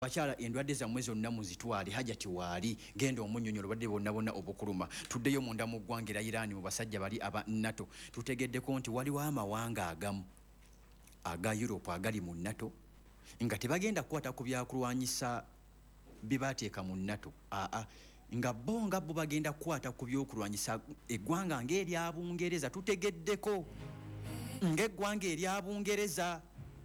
bakyala endwadde zammwe zonna muzitwale hajati waali genda omunnyonnyolo badde bonna bonna obukuluma tuddeyo munda mu ggwanga era Iran mu basajja bali aba NATO tutegeddeko nti waliwo amawanga agamu aga Europe agali mu NATO nga tebagenda kukwata ku byakulwanyisa bibateeka mu NATO nga bonga bo bagenda kukwata ku byokulwanyisa eggwanga ng'erya Bungereza tutegeddeko ng'eggwanga erya Bungereza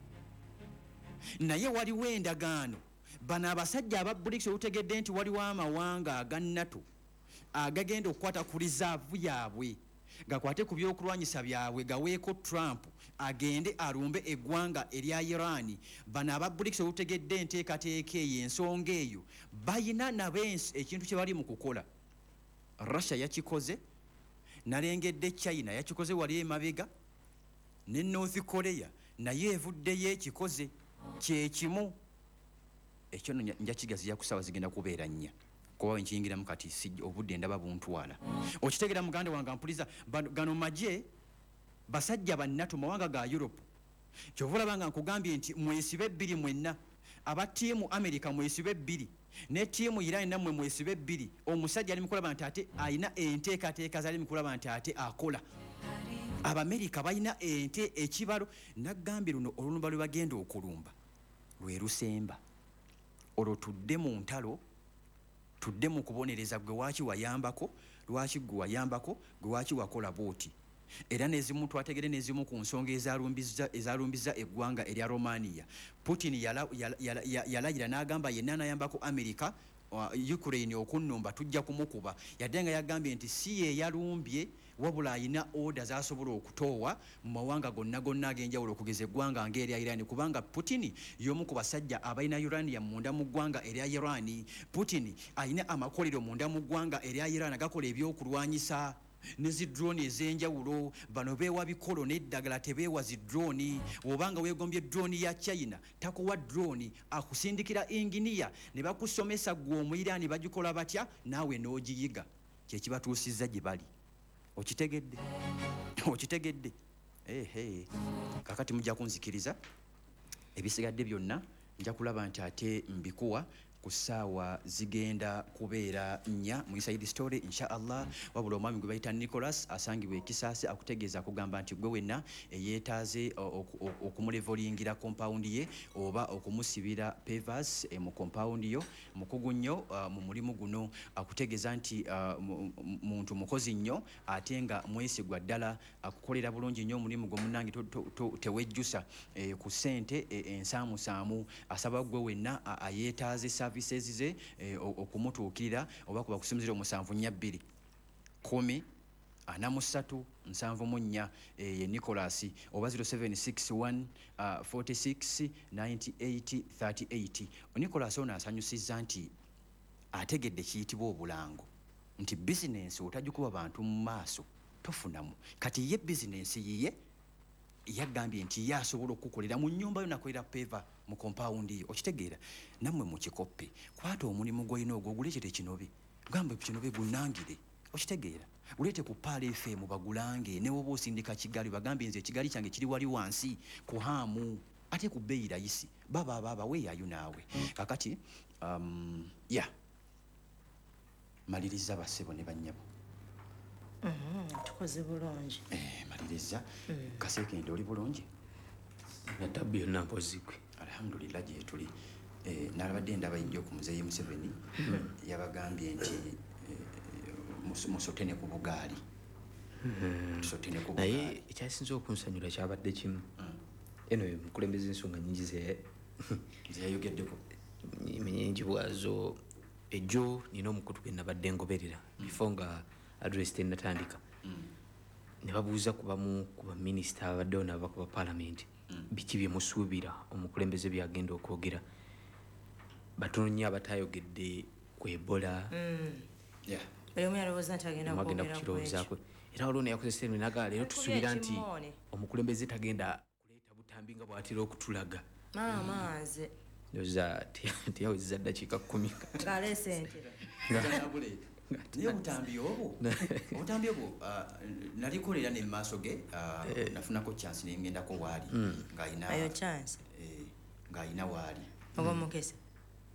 naye waliwo endagaano bano abasajja aba BRICS utegedde nti waliwo amawanga aga NATO agagenda okukwata ku reserve yaabwe gakwate ku byokulwanyisa byabwe gaweeko Trump agende arumbe eggwanga erya Iran bano aba BRICS utegedde nteekateeka eyo ensonga eyo bayina nabensi ekintu kye bali mu kukola. Russia yakikoze nalengedde China yakikoze wali emabega ne North Korea naye evuddeyo ekikoze kyekimu ekyo njakigazi yakusawa zigenda kubeera nnya kuba nkiyingiramu kati obudde ndaba buntwala okitegera muganda wange ampuliza gano maje basajja ba NATO mawanga ga Europe kyovula banga nkugambye nti mwesibe bbiri mwenna aba tiimu America mwesibe bbiri ne tiimu Iran namwe mwesibe bbiri omusajja ali mukola bantu ate ayina enteekateeka zali mukola bantu ate akola Abamerika balina ente ekibalo nagambye luno olunumba lwe bagenda okulumba lwe Lusemba olwo tudde mu ntalo tudde mu kubonereza gwe waaki wayambako lwaki gwe wayambako gwe waaki wakola booti era nezimu twategere nezimu ku nsonga ezalumbiza eggwanga erya Romania Putin yalayira n'agamba yenna anayambako America Ukraine okunnumba tujja kumukuba yadenga yagambye nti si ye yalumbye wabula ayina order zasobola okutoowa mu mawanga gonna agenjawulo okugeza eggwanga ng'erya Iran kubanga Putin y'omu ku basajja abalina uranium munda mu ggwanga erya Iran Putin ayina amakolero munda mu ggwanga erya Iran agakola ebyokulwanyisa nezi drone ezenjawulo bano bewa bikolo n'eddagala tebewa zi drone obanga wegombye drone ya China takuwa drone akusindikira engineer ne bakusomesa gwo mu Iran bagikola batya nawe n'ogiyiga kye kibatuusizza gye bali okitegedde kakati mujja kunzikiriza ebisigadde byonna nja kulaba nti ate mbikuwa kusaawa zigenda kubeera nnya mu Inside Story inshallah wabula omwami gwe bayita Nicholas asangibwa ekisaasi akutegeeza kugamba nti gwe wenna eyeetaaze okumulevolingira compound ye oba okumusibira pavers mu compound yo mukugu nnyo mu mulimu guno akutegeeza nti muntu mukozi nnyo ate nga mwesigwa ddala akukolera bulungi nnyo omulimu gwe munnange tewejjusa ku ssente ensaamusaamu asaba gwe wenna ayeetaaze services ze okumutuukirira oba kuba kusimuzira 742 10 43 74 ye Nicholas oba 0761 46 98 38 Nicholas ono asanyusizza nti ategedde kiyitibwa obulango nti business otajjukuba bantu mu maaso tofunamu kati ye business yiye yagambye nti yasobola okukolera mu nnyumba yo nakolera peva mu compound yo okitegeera namwe mu kikoppe kwata omulimu gw'olina ogwo guleete kinobe gambe kinobe gunnangire okitegeera guleete ku Pale FM bagulange ne woba osindika Kigali bagambye nze Kigali kyange kiri wali wansi ku hamu ate ku bbeeyi rayisi baba weeyayo naawe kakati maliriza basebo ne bannyabo tukoze bulungi maliriza kasekende oli bulungi natabbi yonna mpozikwe alhamdulillah gye tuli nalabadde ndaba nnyo ku muzeeyi Museveni yabagambye nti musotene ku bugaali naye ekyasinza okunsanyula kyabadde kimu eno mukulembeza ensonga nyingi zeyayogeddeko nyingi bwazo ejjo nina omukutu gwe nabadde ngoberera before nga address tenatandika ne babuuza ku baminisita abaddewo naba ku bapaalamenti biki bye musuubira omukulembeze byagenda okwogera batono nnyo abatayogedde ku Ebola agenda kukirowoozaako era olwo neyakozesa eno naga leero tusuubira nti omukulembeze tagenda kuleeta butambi nga bw'atera okutulaga ndoza teyawezeza ddakiika 10 niyo butambi obwo nalikolera ne maaso ge nafunako chance ne ngendako waali ng'ayina ayo chance ng'ayina waali ogomukese